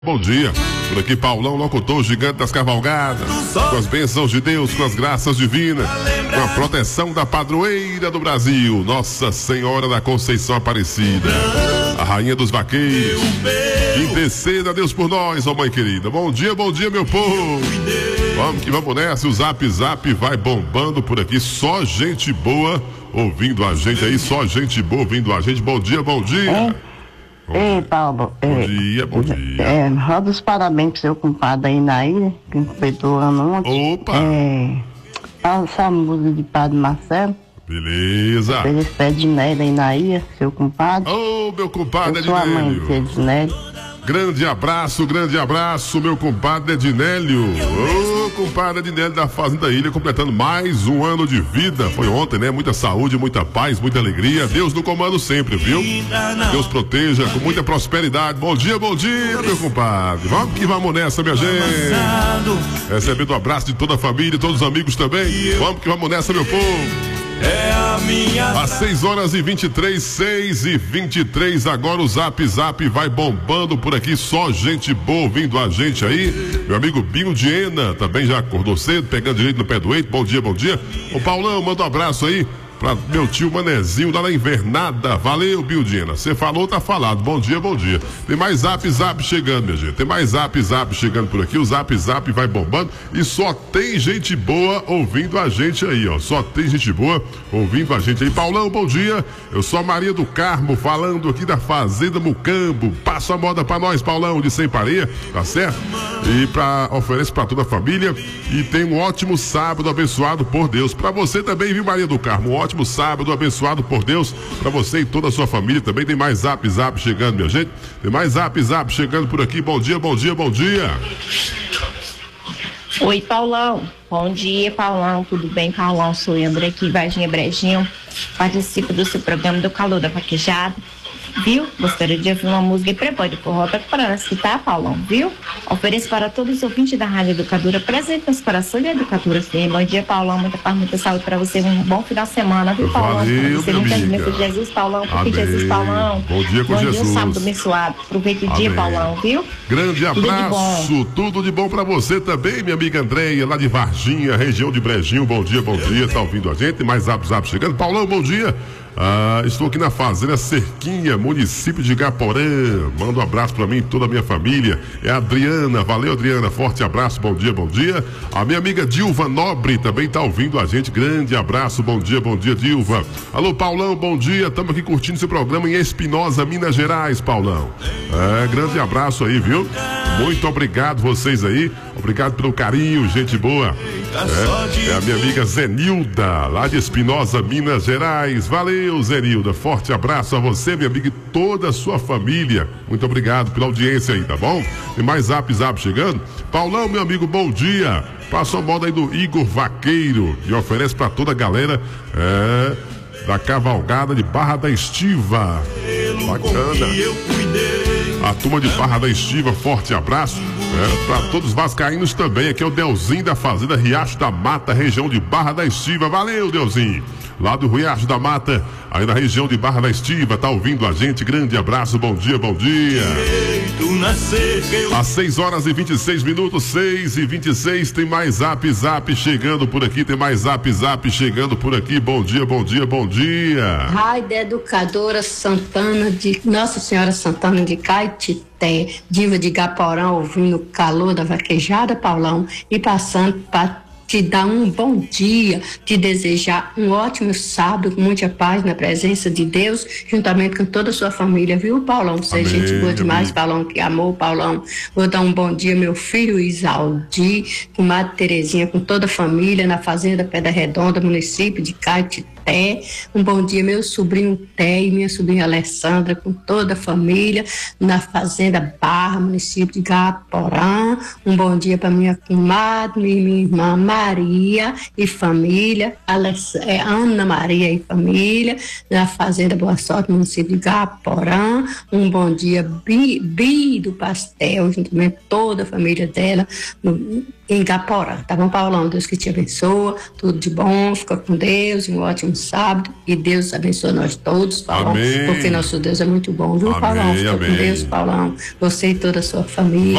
Bom dia, por aqui Paulão, locutor gigante das cavalgadas, com as bênçãos de Deus, com as graças divinas, com a proteção da padroeira do Brasil, Nossa Senhora da Conceição Aparecida, a rainha dos vaqueiros. Interceda a Deus por nós, ó mãe querida. Bom dia, meu povo. Vamos que vamos nessa, o Zap Zap vai bombando por aqui, só gente boa ouvindo a gente aí, só gente boa ouvindo a gente. Bom dia. Ei, Paulo. Bom dia. Roda os parabéns pro seu compadre aí na ilha, que completou o ano ontem. Opa! Essa música de Padre Marcelo. Beleza. Feliz pé de Nélia aí na ilha, seu compadre. Ô, meu compadre Eu sou a mãe Ednélio. de Nélia. Grande abraço, meu compadre Ednélio. Ô, compadre Ednélio da Fazenda Ilha, completando mais um ano de vida. Foi ontem, né? Muita saúde, muita paz, muita alegria. Deus no comando sempre, viu? Deus proteja, com muita prosperidade. Bom dia, meu compadre. Vamos que vamos nessa, minha gente. Recebendo o abraço de toda a família, todos os amigos também. Vamos que vamos nessa, meu povo. Às 6h23, 6h23, agora o Zap Zap vai bombando por aqui, só gente boa ouvindo a gente aí. Meu amigo Binho Diena também já acordou cedo, pegando direito no pé do eito. Bom dia. O Paulão, manda um abraço aí pra meu tio Manezinho lá na Invernada. Valeu, Binho Diena. Você falou, tá falado. Bom dia. Tem mais Zap Zap chegando, minha gente. Tem mais Zap Zap chegando por aqui. O Zap Zap vai bombando e só tem gente boa ouvindo a gente aí, ó. Só tem gente boa ouvindo a gente aí. Paulão, bom dia. Eu sou a Maria do Carmo, falando aqui da Fazenda Mucambo. Passa a moda pra nós, Paulão, de Sem Pareia, tá certo? E oferece pra toda a família. E tem um ótimo sábado abençoado por Deus. Pra você também, viu, Maria do Carmo? Um ótimo sábado abençoado por Deus pra você e toda a sua família. Também tem mais Zap Zap chegando, minha gente. Tem mais Zap Zap chegando por aqui. Bom dia. Oi, Paulão. Bom dia, Paulão. Tudo bem, Paulão? Sou André aqui, Varginha Brejinho. Participo do seu programa do Calor da Vaquejada. Viu? Gostaria de ouvir uma música e prepare por rota para nós, tá, Paulão? Viu? Ofereço para todos os ouvintes da Rádio Educadora, presente nos corações da Educadora. Sim. Bom dia, Paulão. Muita paz, muita saúde para você. Um bom final de semana, viu, Paulão? Valeu, você minha não amiga. com Jesus, Paulão. Porque Amém. Jesus, Paulão. Bom dia com Jesus. Bom dia, sábado abençoado. Aproveite o dia, Amém. Paulão, viu? Grande abraço, tudo de bom pra você também, minha amiga Andréia, lá de Varginha, região de Brejinho. Bom dia, tá ouvindo a gente? Mais Zap Zap chegando. Paulão, bom dia. Estou aqui na Fazenda Cerquinha, município de Gaporã. Manda um abraço pra mim e toda a minha família. É a Adriana, valeu, Adriana, forte abraço, bom dia. A minha amiga Dilva Nobre também tá ouvindo a gente, grande abraço, bom dia, Dilva. Alô, Paulão, bom dia, estamos aqui curtindo esse programa em Espinosa, Minas Gerais, Paulão. Grande abraço aí, viu? Muito obrigado vocês aí, obrigado pelo carinho, gente boa. É a minha amiga Zenilda, lá de Espinosa, Minas Gerais. Valeu, Zenilda, forte abraço a você, minha amiga, e toda a sua família. Muito obrigado pela audiência aí, tá bom? Tem mais Zap Zap chegando. Paulão, meu amigo, bom dia. Passa a moda aí do Igor Vaqueiro e oferece pra toda a galera da cavalgada de Barra da Estiva. Bacana. A turma de Barra da Estiva, forte abraço. Para todos os vascaínos também. Aqui é o Delzinho da Fazenda Riacho da Mata, região de Barra da Estiva. Valeu, Delzinho. Lá do Riacho da Mata, aí na região de Barra da Estiva, tá ouvindo a gente. Grande abraço, bom dia. Às 6h26, 6h26, tem mais Zap Zap chegando por aqui. Bom dia. Raio da Educadora Santana de Nossa Senhora Santana de Caetité, diva de Gaporão, ouvindo o Calor da Vaquejada, Paulão, e passando para te dar um bom dia, te desejar um ótimo sábado, com muita paz na presença de Deus, juntamente com toda a sua família, viu, Paulão? Você é gente boa demais, Paulão, que amor, Paulão. Vou dar um bom dia, meu filho Isaldi, com Madre Terezinha, com toda a família, na Fazenda Pedra Redonda, município de Caetité. Um bom dia, meu sobrinho Té e minha sobrinha Alessandra, com toda a família, na Fazenda Barra, município de Gaporã. Um bom dia para minha comadre, minha irmã Maria e família, Ana Maria e família, na Fazenda Boa Sorte, município de Gaporã. Um bom dia, Bi do Pastel, juntamente toda a família dela, em Gaporã. Tá bom, Paulão? Deus que te abençoa, tudo de bom, fica com Deus, um ótimo um sábado e Deus abençoe nós todos, Paulão, amém. porque nosso Deus é muito bom, viu, Amém, Paulão? Fica com amém. Deus, Paulão. Você e toda a sua família.